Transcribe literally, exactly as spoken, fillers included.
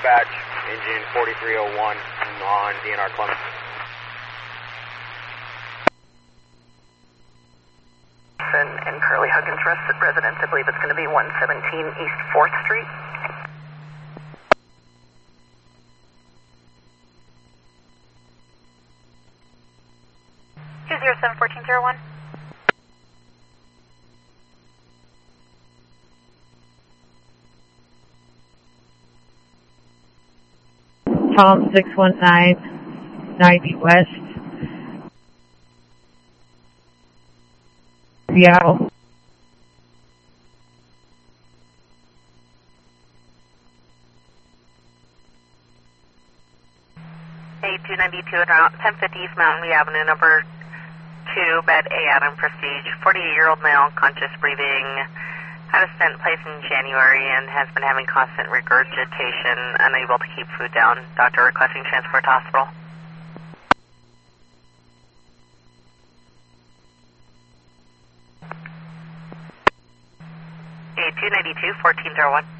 dispatch, engine forty-three oh one on D N R Clemens. And, and Curly Huggins residence, I believe it's going to be one seventeen East fourth Street. two zero seven one four zero one. Tom six one nine ninety West, Seattle. A two ninety-two at ten fifty East Mountain View Avenue, number two, bed A, Adam Prestige, forty-eight-year-old male, conscious breathing, had a stent placed in January and has been having constant regurgitation, unable to keep food down. Doctor requesting transport to hospital. A two ninety-two, fourteen oh one.